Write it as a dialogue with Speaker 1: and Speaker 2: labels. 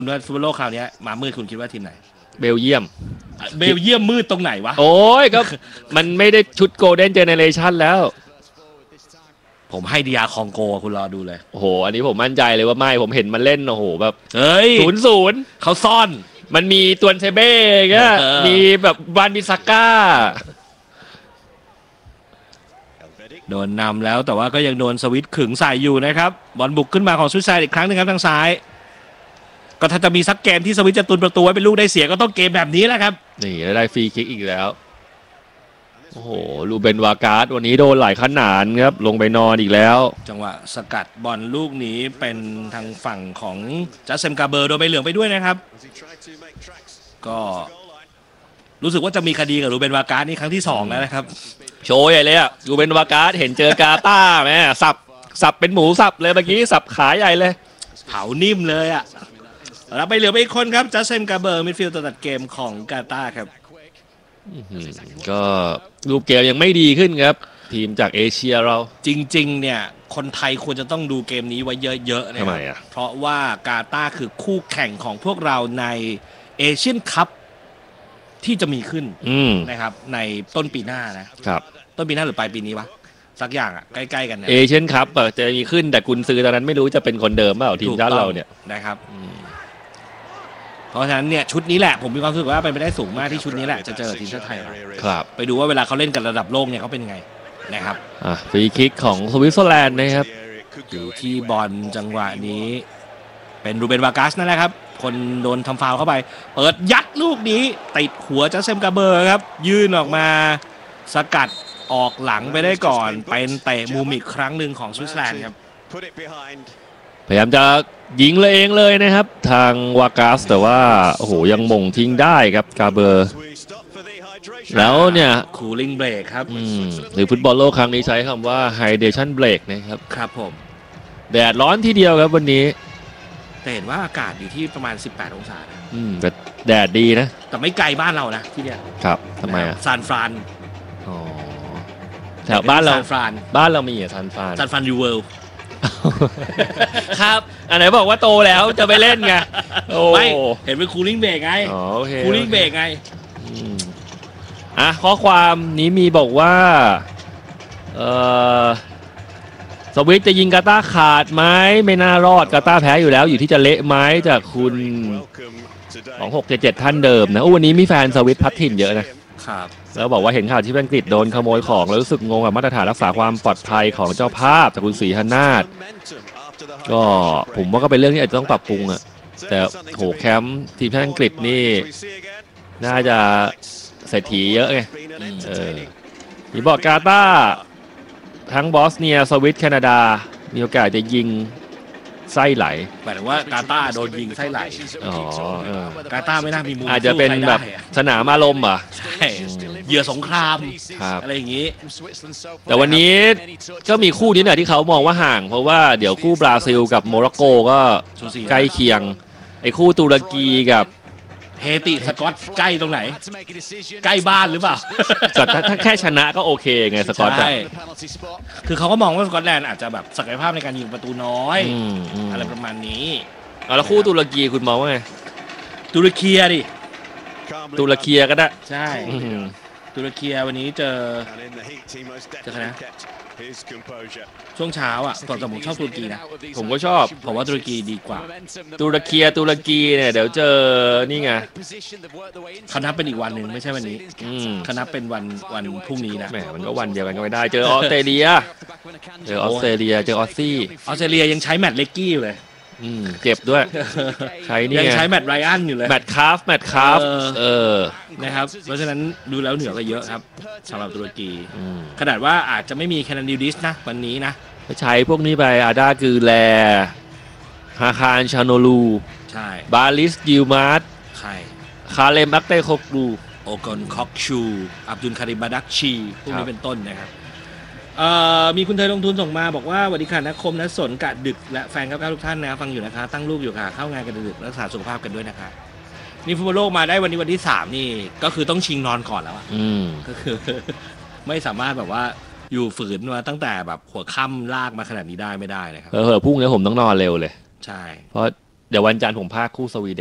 Speaker 1: ว่าฟุตบอลโลกคราวนี้มามืดคุณคิดว่าทีมไหน
Speaker 2: เบลเยียม
Speaker 1: เบลเยียมมืดตรงไหนวะ
Speaker 2: โอ้ยก็มันไม่ได้ชุดโกลเด้นเจเนเรชันแล้ว
Speaker 1: ผมให้ดีอาคองโกคุณรอดูเลย
Speaker 2: โอ้โหอันนี้ผมมั่นใจเลยว่าไม่ผมเห็นมันเล่นโอ้โหแบบ
Speaker 1: เฮ้ย
Speaker 2: 0-0
Speaker 1: เขาซ่อน
Speaker 2: มันมีตวนเทเบ้เงี้ยมีแบบวานบิซาก้า
Speaker 1: โดนนำแล้วแต่ว่าก็ยังโดนสวิตช์ขึงใส่อยู่นะครับบอลบุกขึ้นมาของสวิตเซอร์แลนด์อีกครั้งนึงครับทางซ้ายก็ถ้าจะมีซักเกมที่สวิตจะตุนประตูไว้เป็นลูกได้เสียก็ต้องเกมแบบนี้แหละครับ
Speaker 2: นี่ได้ฟรีคิกอีกแล้วโอ้โหลูเบนวาการ์ดวันนี้โดนหลายขนาดครับลงไปนอนอีกแล้ว
Speaker 1: จังหวะสกัดบอลลูกนี้เป็นทางฝั่งของจัสเซมกาเบอร์โดนใบเหลืองไปด้วยนะครับก็รู้สึกว่าจะมีคดีกับลูเบนวาการ์ดนี่ครั้งที่2แล้วนะครับ
Speaker 2: โชว์ใหญ่เลยอะลูเบนวาการ์ดเห็นเจอกาตาร์ไหมสับเป็นหมูสับเลยเมื่อกี้สับขาใหญ่เลย
Speaker 1: เผานิ่มเลยอะแล้วไปเหลือไปอีกคนครับจัสเซมกาเบอร์มิดฟิลด์ตัวตัดเกมของกาตาร์ครับ
Speaker 2: ก็รูปเกมยังไม่ดีขึ้นครับทีมจากเอเชียเรา
Speaker 1: จริงๆเนี่ยคนไทยควรจะต้องดูเกมนี้ไว้เยอะๆนะ
Speaker 2: ทำไมอ่ะ
Speaker 1: เพราะว่ากาตาร์คือคู่แข่งของพวกเราในเอเชียนคัพที่จะมีขึ้นนะครับในต้นปีหน้านะครับต้นปีหน้าหรือปลายปีนี้วะสักอย่างอ่ะใกล้ๆกันเนี่ย
Speaker 2: เอเชียนคัพจะมีขึ้นแต่กุนซือตอนนั้นไม่รู้จะเป็นคนเดิมเปล่าทีมชาติเราเนี่ย
Speaker 1: นะครับเพราะฉะนั้นเนี่ยชุดนี้แหละผมมีความรู้สึกว่าเป็นไปได้สูงมากที่ชุดนี้แหละจะเจอทีมชาติไทย
Speaker 2: ครับ
Speaker 1: ไปดูว่าเวลาเขาเล่นกันระดับโลกเนี่ยเขาเป็นไงนะครับ
Speaker 2: ฟรีคิกของสวิตเซอร์แลนด์นะครับ
Speaker 1: อยู่ที่บอลจังหวะนี้เป็นรูเบนวากัสนั่นแหละครับคนโดนทำฟาวล์เข้าไปเปิดยัดลูกนี้ติดหัวจัสเซมกาเบอร์ครับยื่นออกมาสกัดออกหลังไปได้ก่อนเป็นเตะมุมอีกครั้งหนึ่งของสวิตเซอร์แลนด์ครับ
Speaker 2: พยายามจะยิงเลยเองเลยนะครับทางวากัสแต่ว่าโอ้โหยังมงทิ้งได้ครับกาเบอร์แล้วเนี่ย
Speaker 1: คูลิ่งเบรกครับ
Speaker 2: หรือฟุตบอลโลกครั้งนี้ใช้คำว่าไฮเดชั่นเบรกนะครับ
Speaker 1: ครับผม
Speaker 2: แดดร้อนทีเดียวครับวันนี้
Speaker 1: แต่เห็นว่าอากาศอยู่ที่ประมาณ18องศา
Speaker 2: แต่แดดดีนะ
Speaker 1: แต่ไม่ไกลบ้านเรานะที่เนี่ย
Speaker 2: ครับทำไมอ่ะ
Speaker 1: ซานฟราน
Speaker 2: แถวบ้านเรามีซานฟราน
Speaker 1: ยูเวิลด์
Speaker 2: ครับอันไหนบอกว่าโตแล้วจะไปเล่นไง
Speaker 1: ไม่เห็นเป็นคูลิ่งเบรกไงคูลิ่งเบรกไง
Speaker 2: ข้อความนี้มีบอกว่าสวิตจะยิงกาตาร์ขาดไหมไม่น่ารอดกาตาร์แพ้อยู่แล้วอยู่ที่จะเละไหมจากคุณ2677ท่านเดิมนะวันนี้มีแฟนสวิตพัดถิ่นเยอะนะครับแล้วบอกว่าเห็นข่าวที่อังกฤษโดนขโมยของแล้วรู้สึกงงกับมาตรฐานรักษาความปลอดภัยของเจ้าภาพจากคุณศรีหนาถก็ผมว่าก็เป็นเรื่องที่อาจจะต้องปรับปรุงอะแต่โหแคมป์ทีมชาติอังกฤษนี่น่าจะเศรษฐีเยอะไงที่บอกกาตาร์ทั้งบอสเนียสวิตแคนาดามีโอกาสจะยิงไส้ไหล
Speaker 1: หมายถึงว่ากาตาร์โดนยิงไส้ไหลกาตาร์ไม่น่ามีมุม
Speaker 2: อาจจะเป็นแบบสนามอารมณ์
Speaker 1: ใช่เหยื่อสงครามอะไรอย่างนี้
Speaker 2: แต่วันนี้ก็มีคู่นี้หน่อยที่เขามองว่าห่างเพราะว่าเดี๋ยวคู่บราซิลกับโมร็อกโกก็ใกล้เคียงไอ้คู่ตุรกีกับ
Speaker 1: เฮติสกอตใกล้ตรงไหนใกล้บ้านหรือเปล่า
Speaker 2: ถ้าแค่ชนะก็โอเคไงสกอตใช่
Speaker 1: คือเขาก็มองว่าสกอตแลนด์อาจจะแบบศักยภาพในการยิงประตูน้อยอะไรประมาณนี้
Speaker 2: แล้วคู่ตุรกีคุณมองว่าไง
Speaker 1: ตุรกีดิ
Speaker 2: ตุรกีก็ได้
Speaker 1: ใช่ตุรกีวันนี้เจอใครนะช่วงเช้าอ่ะก่อนแต่ผมชอบตุรกีนะ
Speaker 2: ผมก็ชอบ
Speaker 1: ผมว่าตุรกีดีกว่า
Speaker 2: ตุรกีเนี่ยเดี๋ยวเจอนี่ไง
Speaker 1: เขานับเป็นอีกวันหนึ่งไม่ใช่วันนี้เขานับเป็นวันพรุ่งนี้นะ
Speaker 2: แหมมันก็วันเดียวกันก็ไม่ได้เจอออสเตรเลียเจอออสเตรเลีย
Speaker 1: ยังใช้แมตต์เล็กกี้อยู่เลย
Speaker 2: เจ็บด้วยใช้นี่
Speaker 1: ยังใช้แมตต์ไรอันอยู่เลย
Speaker 2: แมตต์คาฟ
Speaker 1: นะครับเพราะฉะนั้นดูแล้วเหนือก็เยอะครับสำหรับตุรกีขนาดว่าอาจจะไม่มีแคนาดิดิสนะวันนี้นะ
Speaker 2: ใช้พวกนี้ไปอาดาคือแลฮาคารชาโนลู
Speaker 1: ใช่
Speaker 2: บาลิสยิลมาร์ต
Speaker 1: ใช่
Speaker 2: คาเลมอักเตโคกลู
Speaker 1: โอกอนคอกชูอับดุลคาริบาดักชีพวกนี้เป็นต้นนะครับมีคุณเธอลงทุนส่งมาบอกว่าวันนี้ค่ะนักคมนักสนกะดึกและแฟนครับทุกท่านนะฟังอยู่นะคะตั้งลูกอยู่ค่ะเข้างานกันดึกรักษาสุขภาพกันด้วยนะคะนี่ฟุตบอลโลกมาได้วันนี้วันที่3นี่ก็คือต้องชิงนอนก่อนแล้วก็คือไม่สามารถแบบว่าอยู่ฝืนมาตั้งแต่แบบหัวค่ำลากมาขนาดนี้ได้ไม่ได้นะครับ
Speaker 2: พรุ่งนี้ผมต้องนอนเร็วเลย
Speaker 1: ใช่
Speaker 2: เพราะเดี๋ยววันจันทร์ผมพากย์คู่สวีเดน